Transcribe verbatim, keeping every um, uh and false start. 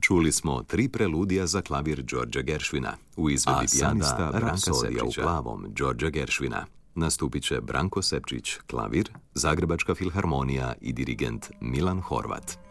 Čuli smo tri preludija za klavir Đorđa Geršvina, u izvedbi pijanista Branka Sepčića, u plavom Đorđa Geršvina. Nastupit će Branko Sepčić, klavir, Zagrebačka filharmonija i dirigent Milan Horvat.